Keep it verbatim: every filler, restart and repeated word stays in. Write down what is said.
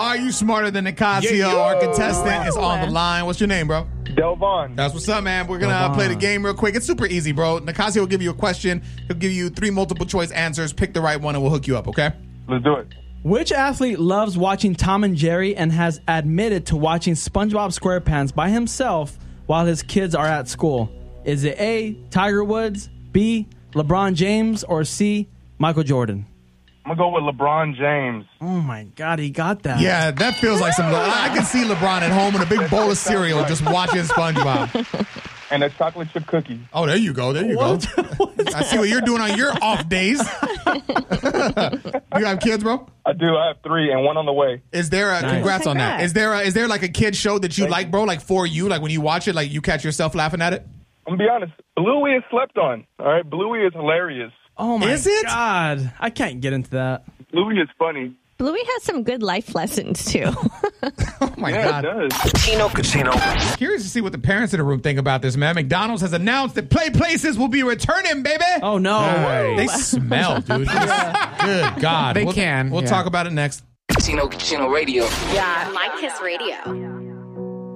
Are you smarter than Nicasio? Yeah, Our contestant is on the line. What's your name, bro? Delvon. That's what's up, man. We're going to play the game real quick. It's super easy, bro. Nicasio will give you a question. He'll give you three multiple choice answers. Pick the right one and we'll hook you up, okay? Let's do it. Which athlete loves watching Tom and Jerry and has admitted to watching SpongeBob SquarePants by himself while his kids are at school? Is it A, Tiger Woods, B, LeBron James, or C, Michael Jordan? I'm going to go with LeBron James. Oh, my God, he got that. Yeah, that feels like some... I can see LeBron at home with a big bowl of cereal just watching SpongeBob. And a chocolate chip cookie. Oh, there you go. There you What? go. I see what you're doing on your off days. You have kids, bro? I do. I have three and one on the way. Is there a... Nice. Congrats on that. Congrats. Is there a, is there like a kid show that you Thank like, you. bro? Like for you? Like when you watch it, like you catch yourself laughing at it? I'm going to be honest. Bluey is slept on. All right? Bluey is hilarious. Oh, my Is it? God. I can't get into that. Bluey is funny. Bluey has some good life lessons, too. Oh, my Yeah, God. it does. Chino Casino. Curious to see what the parents in the room think about this, man. McDonald's has announced that Play Places will be returning, baby. Oh, no. Nice. They smell, dude. Good God. They We'll- can, We'll yeah. talk about it next. Chino Casino Radio. Yeah, My Kiss Radio.